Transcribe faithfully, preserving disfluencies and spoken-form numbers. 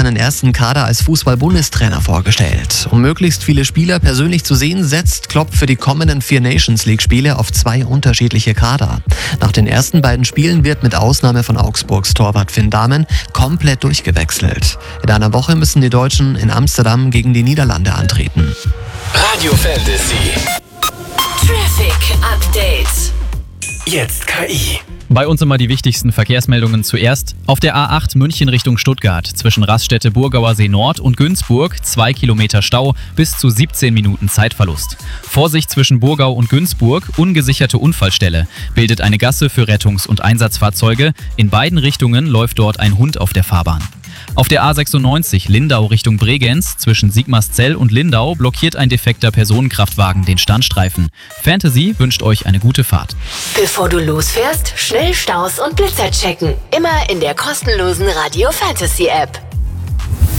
seinen ersten Kader als Fußball-Bundestrainer vorgestellt. Um möglichst viele Spieler persönlich zu sehen, setzt Klopp für die kommenden vier Nations-League-Spiele auf zwei unterschiedliche Kader. Nach den ersten beiden Spielen wird mit Ausnahme von Augsburgs Torwart Finn Dahmen komplett durchgewechselt. In einer Woche müssen die Deutschen in Amsterdam gegen die Niederlande antreten. Radio Fantasy. Traffic Update. Jetzt K I. Bei uns immer die wichtigsten Verkehrsmeldungen zuerst. Auf der A acht München Richtung Stuttgart zwischen Raststätte Burgauer See Nord und Günzburg zwei Kilometer Stau, bis zu siebzehn Minuten Zeitverlust. Vorsicht zwischen Burgau und Günzburg, ungesicherte Unfallstelle. Bildet eine Gasse für Rettungs- und Einsatzfahrzeuge. In beiden Richtungen läuft dort ein Hund auf der Fahrbahn. Auf der A sechsundneunzig Lindau Richtung Bregenz zwischen Sigmarszell und Lindau blockiert ein defekter Personenkraftwagen den Standstreifen. Fantasy wünscht euch eine gute Fahrt. Bevor du losfährst, schnell Staus und Blitzer checken. Immer in der kostenlosen Radio Fantasy App.